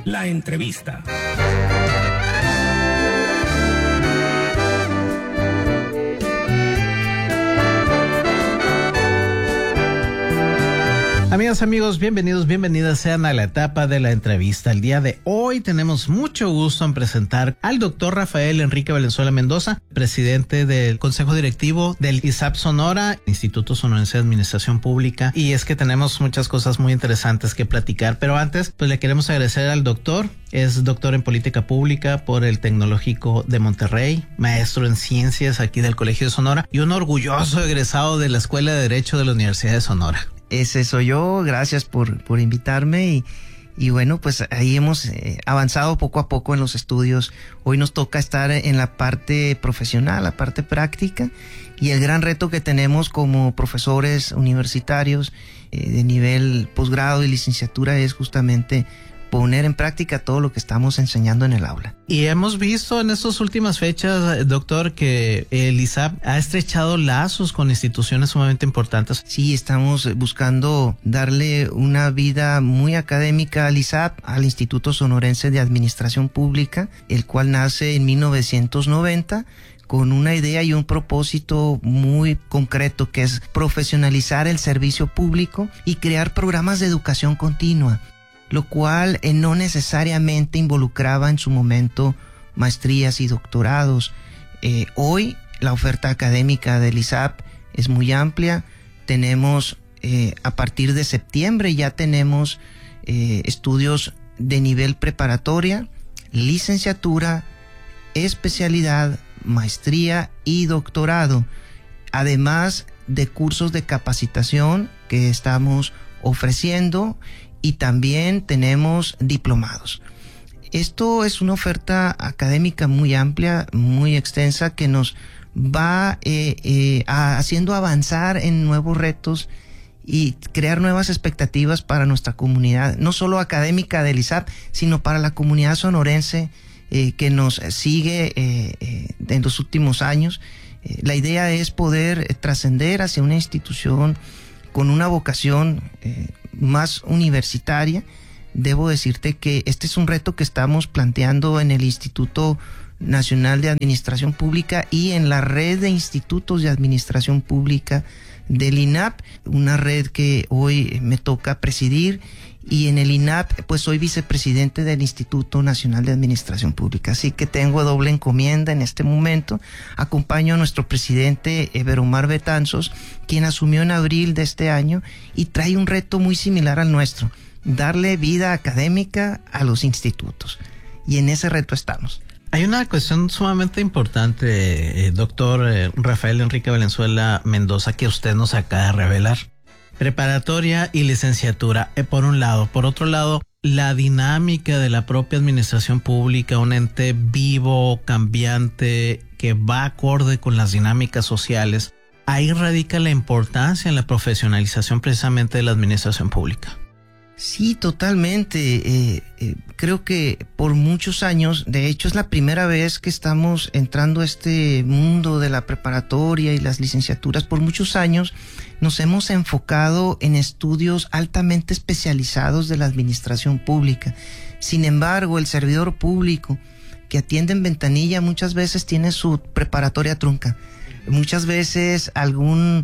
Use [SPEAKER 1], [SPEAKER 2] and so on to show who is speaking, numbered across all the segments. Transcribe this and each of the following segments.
[SPEAKER 1] La entrevista.
[SPEAKER 2] Amigas, amigos, bienvenidos, bienvenidas sean a la etapa de la entrevista. El día de hoy tenemos mucho gusto en presentar al doctor Rafael Enrique Valenzuela Mendoza, presidente del Consejo Directivo del ISAP Sonora, Instituto Sonorense de Administración Pública. Y es que tenemos muchas cosas muy interesantes que platicar, pero antes, pues le queremos agradecer al doctor. Es doctor en Política Pública por el Tecnológico de Monterrey, maestro en Ciencias aquí del Colegio de Sonora y un orgulloso egresado de la Escuela de Derecho de la Universidad de Sonora.
[SPEAKER 3] Ese soy yo, gracias por invitarme y bueno, pues ahí hemos avanzado poco a poco en los estudios. Hoy nos toca estar en la parte profesional, la parte práctica, y el gran reto que tenemos como profesores universitarios de nivel posgrado y licenciatura es justamente poner en práctica todo lo que estamos enseñando en el aula.
[SPEAKER 2] Y hemos visto en estas últimas fechas, doctor, que el ISAP ha estrechado lazos con instituciones sumamente importantes.
[SPEAKER 3] Sí, estamos buscando darle una vida muy académica al ISAP, al Instituto Sonorense de Administración Pública, el cual nace en 1990 con una idea y un propósito muy concreto, que es profesionalizar el servicio público y crear programas de educación continua, lo cual no necesariamente involucraba en su momento maestrías y doctorados. Hoy la oferta académica del ISAP es muy amplia. Tenemos, a partir de septiembre ya tenemos estudios de nivel preparatoria, licenciatura, especialidad, maestría y doctorado, además de cursos de capacitación que estamos ofreciendo, y también tenemos diplomados. Esto es una oferta académica muy amplia, muy extensa, que nos va haciendo avanzar en nuevos retos y crear nuevas expectativas para nuestra comunidad, no solo académica del ISAP, sino para la comunidad sonorense que nos sigue en los últimos años. La idea es poder trascender hacia una institución con una vocación más universitaria. Debo decirte que este es un reto que estamos planteando en el Instituto Nacional de Administración Pública y en la red de institutos de administración pública del INAP, una red que hoy me toca presidir, y en el INAP pues soy vicepresidente del Instituto Nacional de Administración Pública, así que tengo doble encomienda en este momento. Acompaño a nuestro presidente Everomar Betanzos, quien asumió en abril de este año y trae un reto muy similar al nuestro: darle vida académica a los institutos, y en ese reto estamos.
[SPEAKER 2] Hay una cuestión sumamente importante, doctor Rafael Enrique Valenzuela Mendoza, que usted nos acaba de revelar. Preparatoria y licenciatura, por un lado. Por otro lado, la dinámica de la propia administración pública, un ente vivo, cambiante, que va acorde con las dinámicas sociales. Ahí radica la importancia en la profesionalización precisamente de la administración pública.
[SPEAKER 3] Sí, totalmente. Creo que por muchos años, de hecho es la primera vez que estamos entrando a este mundo de la preparatoria y las licenciaturas. Por muchos años nos hemos enfocado en estudios altamente especializados de la administración pública. Sin embargo, el servidor público que atiende en ventanilla muchas veces tiene su preparatoria trunca. Muchas veces algún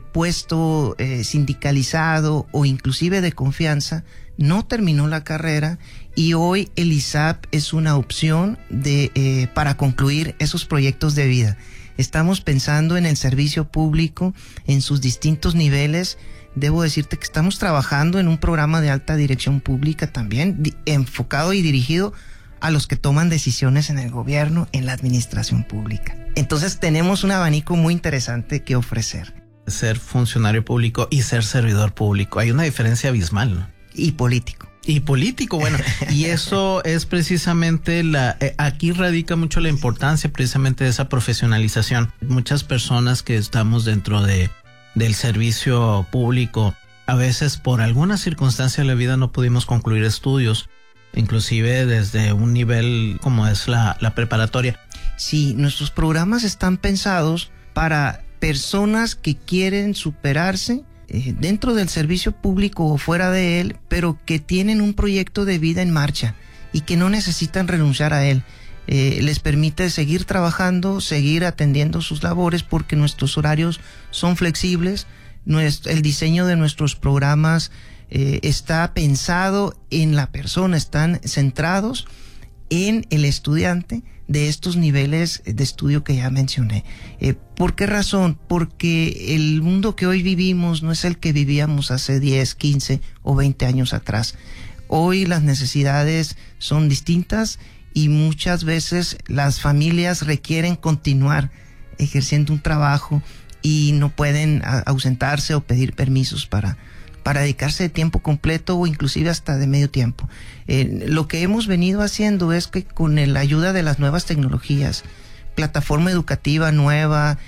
[SPEAKER 3] puesto sindicalizado o inclusive de confianza no terminó la carrera, y hoy el ISAP es una opción para concluir esos proyectos de vida. Estamos pensando en el servicio público en sus distintos niveles. Debo decirte que estamos trabajando en un programa de alta dirección pública también, enfocado y dirigido a los que toman decisiones en el gobierno, en la administración pública. Entonces tenemos un abanico muy interesante que ofrecer.
[SPEAKER 2] Ser funcionario público y ser servidor público, hay una diferencia abismal, ¿no?
[SPEAKER 3] Y político.
[SPEAKER 2] Y político, bueno, y eso es precisamente aquí radica mucho la importancia precisamente de esa profesionalización. Muchas personas que estamos dentro del servicio público, a veces por alguna circunstancia de la vida no pudimos concluir estudios, inclusive desde un nivel como es la preparatoria.
[SPEAKER 3] Sí, nuestros programas están pensados para personas que quieren superarse dentro del servicio público o fuera de él, pero que tienen un proyecto de vida en marcha y que no necesitan renunciar a él. Les permite seguir trabajando, seguir atendiendo sus labores porque nuestros horarios son flexibles, el diseño de nuestros programas está pensado en la persona, están centrados en el estudiante de estos niveles de estudio que ya mencioné. ¿Por qué razón? Porque el mundo que hoy vivimos no es el que vivíamos hace 10, 15 o 20 años atrás. Hoy las necesidades son distintas y muchas veces las familias requieren continuar ejerciendo un trabajo y no pueden ausentarse o pedir permisos para dedicarse de tiempo completo o inclusive hasta de medio tiempo. Lo que hemos venido haciendo es que con la ayuda de las nuevas tecnologías, plataforma educativa nueva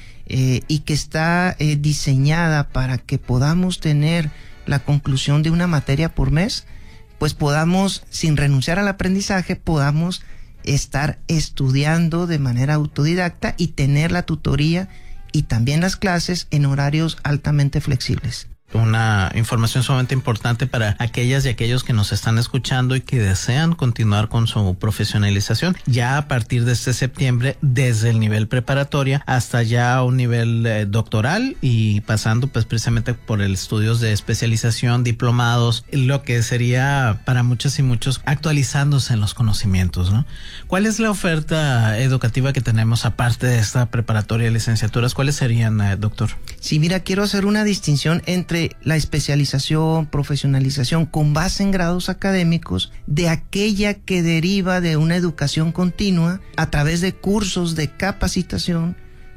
[SPEAKER 3] y que está diseñada para que podamos tener la conclusión de una materia por mes, pues podamos, sin renunciar al aprendizaje, podamos estar estudiando de manera autodidacta y tener la tutoría y también las clases en horarios altamente flexibles.
[SPEAKER 2] Una información sumamente importante para aquellas y aquellos que nos están escuchando y que desean continuar con su profesionalización ya a partir de este septiembre, desde el nivel preparatoria hasta ya un nivel doctoral y pasando pues precisamente por el estudios de especialización, diplomados, lo que sería para muchos y muchos actualizándose en los conocimientos, ¿no? ¿Cuál es la oferta educativa que tenemos aparte de esta preparatoria y licenciaturas? ¿Cuáles serían, doctor?
[SPEAKER 3] Sí, mira, quiero hacer una distinción entre la especialización, profesionalización con base en grados académicos de aquella que deriva de una educación continua a través de cursos de capacitación,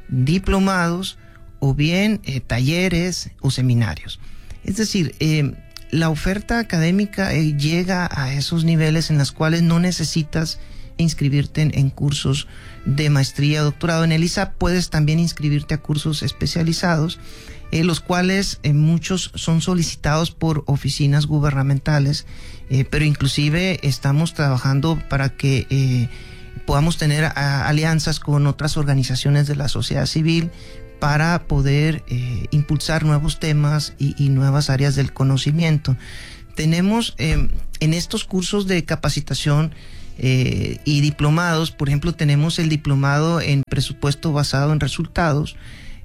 [SPEAKER 3] diplomados o bien talleres o seminarios. Es decir, la oferta académica llega a esos niveles en los cuales no necesitas inscribirte en cursos de maestría o doctorado. En el ISAP puedes también inscribirte a cursos especializados, los cuales muchos son solicitados por oficinas gubernamentales, pero inclusive estamos trabajando para que podamos tener alianzas con otras organizaciones de la sociedad civil para poder impulsar nuevos temas y nuevas áreas del conocimiento. Tenemos en estos cursos de capacitación y diplomados, por ejemplo, tenemos el diplomado en presupuesto basado en resultados,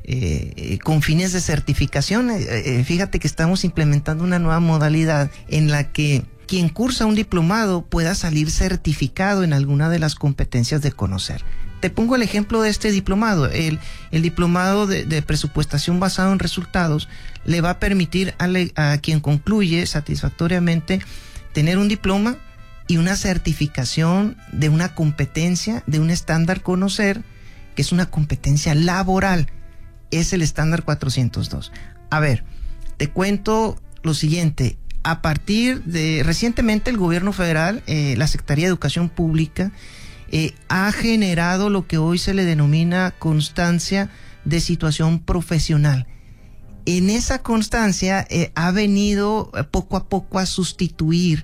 [SPEAKER 3] con fines de certificación. Fíjate que estamos implementando una nueva modalidad en la que quien cursa un diplomado pueda salir certificado en alguna de las competencias de conocer. Te pongo el ejemplo de este diplomado. El diplomado de presupuestación basado en resultados le va a permitir a quien concluye satisfactoriamente tener un diploma y una certificación de una competencia, de un estándar conocer, que es una competencia laboral. Es el estándar 402. A ver, te cuento lo siguiente. A partir de recientemente el gobierno federal, la Secretaría de Educación Pública, ha generado lo que hoy se le denomina constancia de situación profesional. En esa constancia ha venido poco a poco a sustituir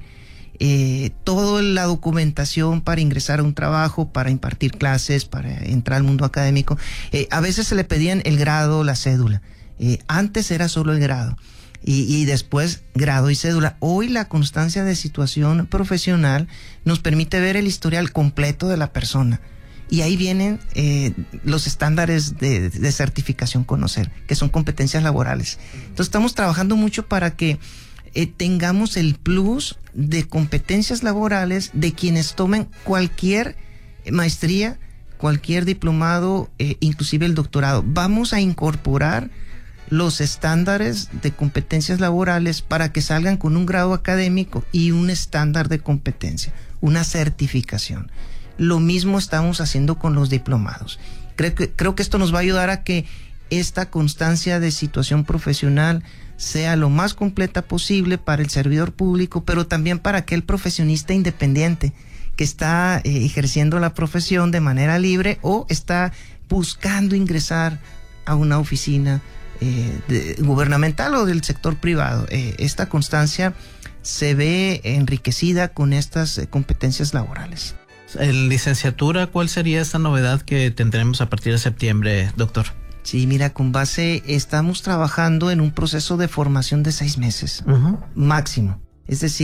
[SPEAKER 3] toda la documentación para ingresar a un trabajo, para impartir clases, para entrar al mundo académico. A veces se le pedían el grado, la cédula. Antes era solo el grado y después grado y cédula. Hoy la constancia de situación profesional nos permite ver el historial completo de la persona. Y ahí vienen los estándares de certificación conocer, que son competencias laborales. Entonces estamos trabajando mucho para que tengamos el plus de competencias laborales de quienes tomen cualquier maestría, cualquier diplomado, inclusive el doctorado. Vamos a incorporar los estándares de competencias laborales para que salgan con un grado académico y un estándar de competencia, una certificación. Lo mismo estamos haciendo con los diplomados. Creo que esto nos va a ayudar a que esta constancia de situación profesional sea lo más completa posible para el servidor público, pero también para aquel profesionista independiente que está ejerciendo la profesión de manera libre o está buscando ingresar a una oficina gubernamental o del sector privado. Esta constancia se ve enriquecida con estas competencias laborales.
[SPEAKER 2] En licenciatura, ¿cuál sería esta novedad que tendremos a partir de septiembre, doctor?
[SPEAKER 3] Sí, mira, con base, estamos trabajando en un proceso de formación de 6 meses, máximo. Es decir,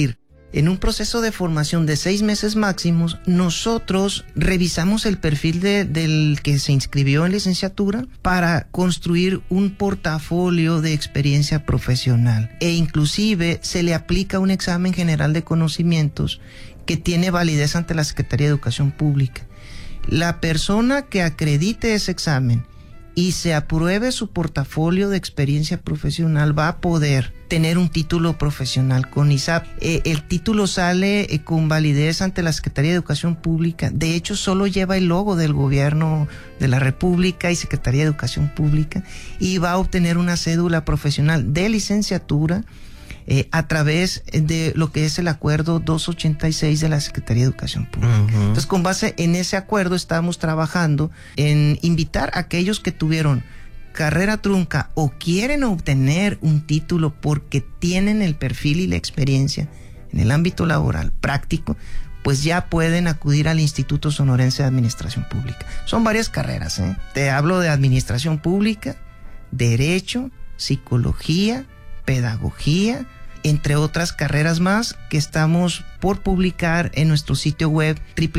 [SPEAKER 3] En un proceso de formación de 6 meses máximos, nosotros revisamos el perfil del que se inscribió en licenciatura para construir un portafolio de experiencia profesional, e inclusive se le aplica un examen general de conocimientos que tiene validez ante la Secretaría de Educación Pública. La persona que acredite ese examen y se apruebe su portafolio de experiencia profesional va a poder tener un título profesional con ISAP. El título sale con validez ante la Secretaría de Educación Pública. De hecho, solo lleva el logo del Gobierno de la República y Secretaría de Educación Pública, y va a obtener una cédula profesional de licenciatura a través de lo que es el acuerdo 286 de la Secretaría de Educación Pública. Entonces, con base en ese acuerdo, estamos trabajando en invitar a aquellos que tuvieron carrera trunca o quieren obtener un título porque tienen el perfil y la experiencia en el ámbito laboral práctico, pues ya pueden acudir al Instituto Sonorense de Administración Pública. Son varias carreras, ¿eh? Te hablo de Administración Pública, Derecho, Psicología, Pedagogía, entre otras carreras más que estamos por publicar en nuestro sitio web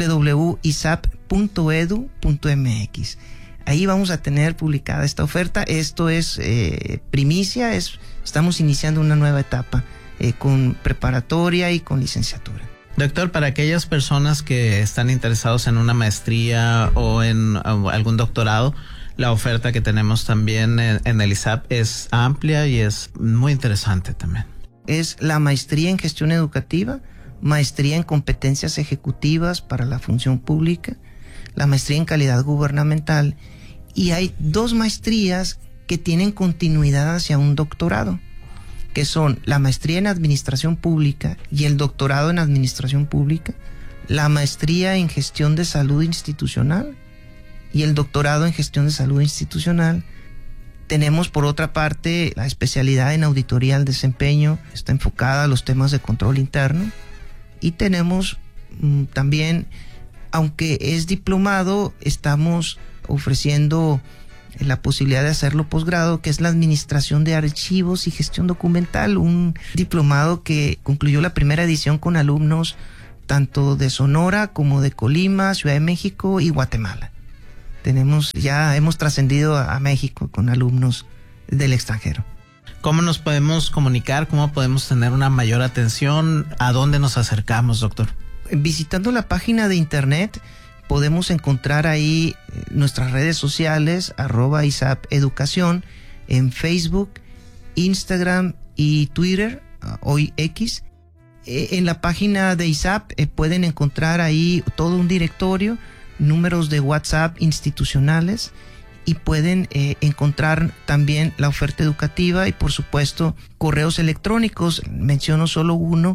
[SPEAKER 3] www.isap.edu.mx. Ahí vamos a tener publicada esta oferta. Esto es primicia, estamos iniciando una nueva etapa con preparatoria y con licenciatura.
[SPEAKER 2] Doctor, para aquellas personas que están interesados en una maestría o en algún doctorado, la oferta que tenemos también en el ISAP es amplia y es muy interesante también. Es
[SPEAKER 3] la maestría en gestión educativa, maestría en competencias ejecutivas para la función pública, la maestría en calidad gubernamental, y hay 2 maestrías que tienen continuidad hacia un doctorado, que son la maestría en administración pública y el doctorado en administración pública, la maestría en gestión de salud institucional y el doctorado en gestión de salud institucional. Tenemos, por otra parte, la especialidad en auditoría al desempeño, está enfocada a los temas de control interno, y tenemos también, aunque es diplomado, estamos ofreciendo la posibilidad de hacerlo posgrado, que es la administración de archivos y gestión documental, un diplomado que concluyó la primera edición con alumnos tanto de Sonora como de Colima, Ciudad de México y Guatemala. Hemos trascendido a México con alumnos del extranjero.
[SPEAKER 2] ¿Cómo nos podemos comunicar? ¿Cómo podemos tener una mayor atención? ¿A dónde nos acercamos, doctor?
[SPEAKER 3] Visitando la página de internet, podemos encontrar ahí nuestras redes sociales, @ISAP Educación, en Facebook, Instagram y Twitter, hoy X. En la página de ISAP pueden encontrar ahí todo un directorio, números de WhatsApp institucionales, y pueden encontrar también la oferta educativa y, por supuesto, correos electrónicos. Menciono solo uno: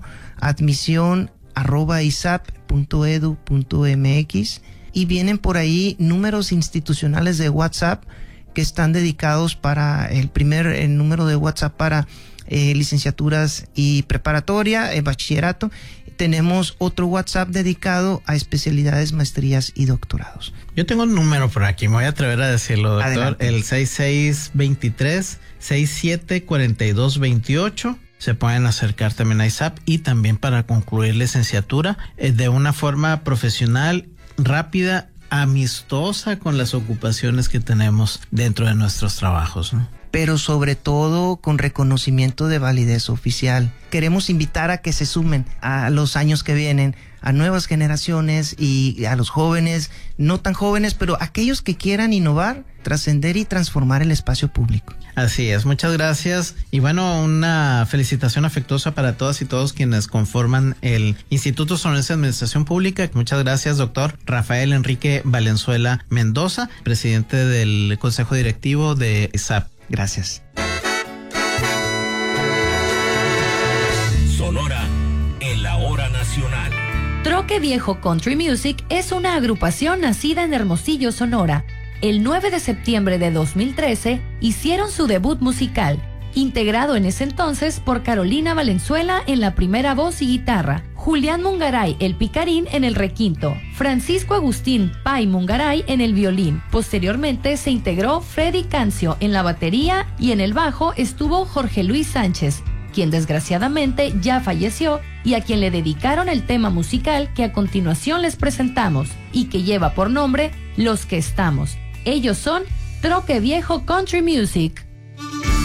[SPEAKER 3] admisión@isap.edu.mx, y vienen por ahí números institucionales de WhatsApp que están dedicados para el número de WhatsApp para licenciaturas y preparatoria, bachillerato. Tenemos otro WhatsApp dedicado a especialidades, maestrías y doctorados.
[SPEAKER 2] Yo tengo un número por aquí, me voy a atrever a decirlo, doctor. Adelante. El 6623-674228. Se pueden acercar también a ISAP, y también para concluir licenciatura de una forma profesional, rápida, amistosa con las ocupaciones que tenemos dentro de nuestros trabajos, ¿no?
[SPEAKER 3] Pero sobre todo con reconocimiento de validez oficial. Queremos invitar a que se sumen a los años que vienen, a nuevas generaciones y a los jóvenes, no tan jóvenes, pero aquellos que quieran innovar, trascender y transformar el espacio público.
[SPEAKER 2] Así es, muchas gracias. Y bueno, una felicitación afectuosa para todas y todos quienes conforman el Instituto Sonorense de Administración Pública. Muchas gracias, doctor Rafael Enrique Valenzuela Mendoza, presidente del Consejo Directivo de ISAP.
[SPEAKER 3] Gracias.
[SPEAKER 1] Sonora en la hora nacional.
[SPEAKER 4] Troque Viejo Country Music es una agrupación nacida en Hermosillo, Sonora. El 9 de septiembre de 2013 hicieron su debut musical, integrado en ese entonces por Carolina Valenzuela en la primera voz y guitarra, Julián Mungaray el picarín en el requinto, Francisco Agustín Pay Mungaray en el violín. Posteriormente se integró Freddy Cancio en la batería, y en el bajo estuvo Jorge Luis Sánchez, quien desgraciadamente ya falleció y a quien le dedicaron el tema musical que a continuación les presentamos y que lleva por nombre Los que estamos. Ellos son Troque Viejo Country Music.